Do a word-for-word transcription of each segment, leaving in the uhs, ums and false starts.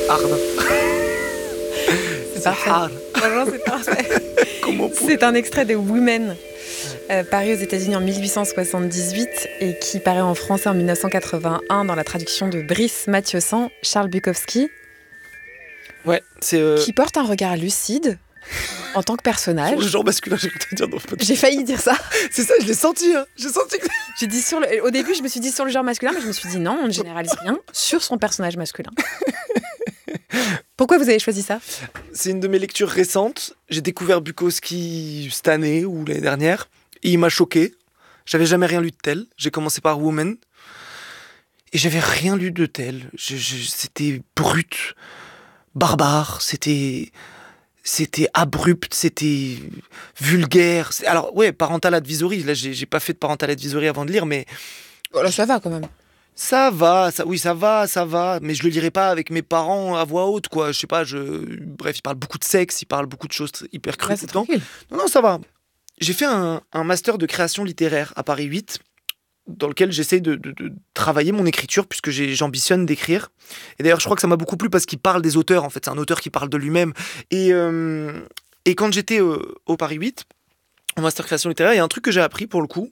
hard. C'est parfait. Hard. Franchement, c'est parfait. Comment pour... C'est un extrait de Women, euh, paru aux États-Unis en mille huit cent soixante-dix-huit et qui paraît en français en mille neuf cent quatre-vingt-un dans la traduction de Brice Mathieusan, Charles Bukowski, Ouais, c'est... Euh... qui porte un regard lucide en tant que personnage. Sur le genre masculin, j'ai cru te dire. Non, J'ai failli dire ça. C'est ça, je l'ai senti. Hein. J'ai senti que... J'ai dit sur le... Au début, je me suis dit sur le genre masculin, mais je me suis dit non, on ne généralise rien sur son personnage masculin. Pourquoi vous avez choisi ça ? C'est une de mes lectures récentes. J'ai découvert Bukowski cette année ou l'année dernière. Et il m'a choqué. J'avais jamais rien lu de tel. J'ai commencé par Woman. Et j'avais rien lu de tel. Je, je, c'était brut, barbare, c'était... C'était abrupt, c'était vulgaire. Alors, ouais, parental advisory. Là, j'ai, j'ai pas fait de parental advisory avant de lire, mais... Oh là, ça va quand même. Ça va, ça, oui, ça va, ça va. Mais je le lirai pas avec mes parents à voix haute, quoi. Je sais pas, je... Bref, il parle beaucoup de sexe, il parle beaucoup de choses hyper crues. Ouais, c'est tranquille. Non, non, ça va. J'ai fait un, un master de création littéraire à Paris huit, dans lequel j'essaie de, de, de travailler mon écriture, puisque j'ai, j'ambitionne d'écrire. Et d'ailleurs, je crois que ça m'a beaucoup plu parce qu'il parle des auteurs, en fait. C'est un auteur qui parle de lui-même. Et, euh, et quand j'étais euh, au Paris huit, au master création littéraire, il y a un truc que j'ai appris, pour le coup,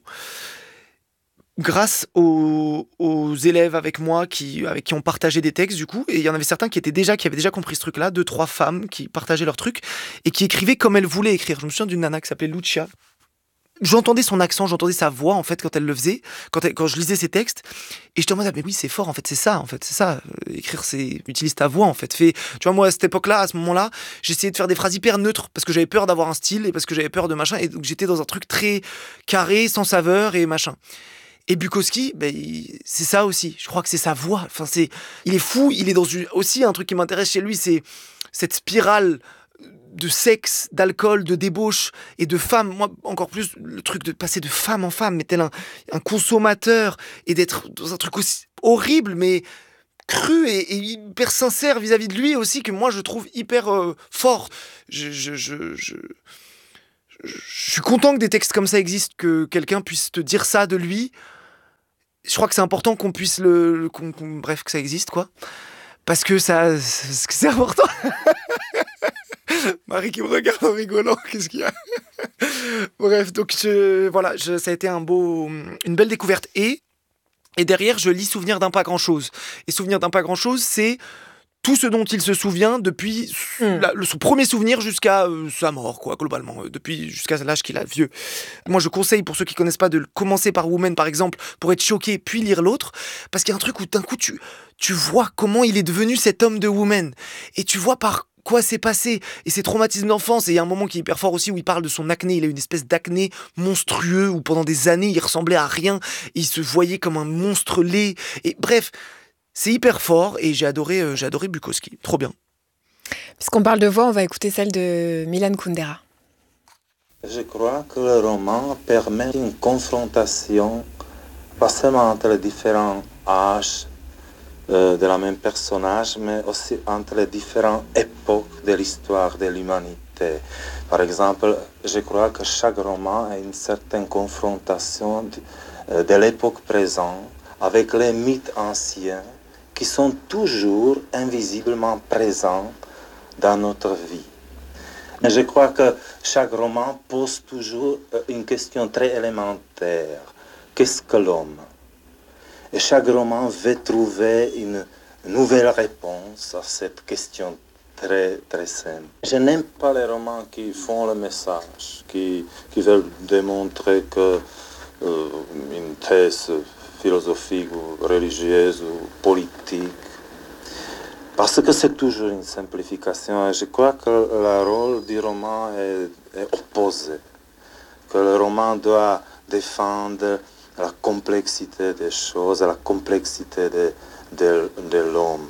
grâce aux, aux élèves avec moi, qui, avec qui ont partagé des textes, du coup. Et il y en avait certains qui, étaient déjà, qui avaient déjà compris ce truc-là, deux, trois femmes qui partageaient leurs trucs, et qui écrivaient comme elles voulaient écrire. Je me souviens d'une nana qui s'appelait Lucia. J'entendais son accent, j'entendais sa voix, en fait, quand elle le faisait, quand, elle, quand je lisais ses textes. Et j'étais en mode, ah, mais oui, c'est fort, en fait, c'est ça, en fait, c'est ça. Euh, écrire, c'est... Utilise ta voix, en fait. Fais... Tu vois, moi, à cette époque-là, à ce moment-là, j'essayais de faire des phrases hyper neutres, parce que j'avais peur d'avoir un style, et parce que j'avais peur de machin, et donc j'étais dans un truc très carré, sans saveur, et machin. Et Bukowski, ben, il... c'est ça aussi. Je crois que c'est sa voix. Enfin, c'est... Il est fou, il est dans une... Aussi, un truc qui m'intéresse chez lui, c'est cette spirale de sexe, d'alcool, de débauche et de femme. Moi, encore plus, le truc de passer de femme en femme, mais tel un, un consommateur, et d'être dans un truc aussi horrible, mais cru et, et hyper sincère vis-à-vis de lui aussi, que moi, je trouve hyper euh, fort. Je, je, je, je, je suis content que des textes comme ça existent, que quelqu'un puisse te dire ça de lui. Je crois que c'est important qu'on puisse le... le qu'on, qu'on, bref, que ça existe, quoi. Parce que ça... C'est, c'est important. Marie qui me regarde en rigolant, qu'est-ce qu'il y a? Bref, donc je, voilà, je, ça a été un beau, une belle découverte. Et, et derrière, je lis Souvenir d'un pas grand-chose. Et Souvenir d'un pas grand-chose, c'est tout ce dont il se souvient depuis mmh. la, le, son premier souvenir jusqu'à euh, sa mort, quoi, globalement, euh, depuis jusqu'à l'âge qu'il a, vieux. Moi, je conseille, pour ceux qui connaissent pas, de commencer par Woman, par exemple, pour être choqué, puis lire l'autre, parce qu'il y a un truc où d'un coup, tu, tu vois comment il est devenu cet homme de Woman. Et tu vois par quoi s'est passé, et ses traumatismes d'enfance. Et il y a un moment qui est hyper fort aussi où il parle de son acné. Il a une espèce d'acné monstrueux où pendant des années il ressemblait à rien, et il se voyait comme un monstre laid. Et bref, c'est hyper fort, et j'ai adoré, euh, j'ai adoré Bukowski. Trop bien. Puisqu'on parle de voix, on va écouter celle de Milan Kundera. Je crois que le roman permet une confrontation, pas seulement entre les différents âges de la même personnage, mais aussi entre les différentes époques de l'histoire de l'humanité. Par exemple, je crois que chaque roman a une certaine confrontation de, de l'époque présente avec les mythes anciens qui sont toujours invisiblement présents dans notre vie. Mais je crois que chaque roman pose toujours une question très élémentaire. Qu'est-ce que l'homme ? Et chaque roman veut trouver une nouvelle réponse à cette question très, très simple. Je n'aime pas les romans qui font le message, qui, qui veulent démontrer que euh, une thèse philosophique ou religieuse ou politique, parce que c'est toujours une simplification. Et je crois que le rôle du roman est, est opposé, que le roman doit défendre la complexité des choses, la complexité de, de, de l'homme.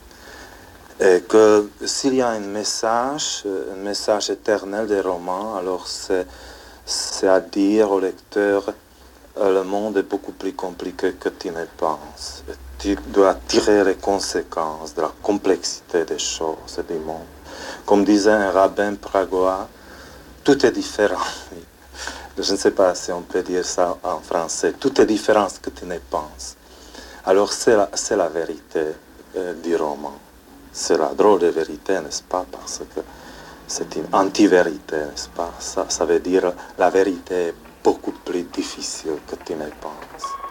Et que s'il y a un message, un message éternel des romans, alors c'est, c'est à dire au lecteur, le monde est beaucoup plus compliqué que tu ne penses. Et tu dois tirer les conséquences de la complexité des choses et du monde. Comme disait un rabbin pragois, tout est différent. Je ne sais pas si on peut dire ça en français. Tout est différent ce que tu ne penses. Alors c'est la, c'est la vérité euh, du roman. c'est la drôle de vérité, n'est-ce pas? Parce que c'est une anti-vérité, n'est-ce pas? Ça, ça veut dire la vérité est beaucoup plus difficile que tu ne penses.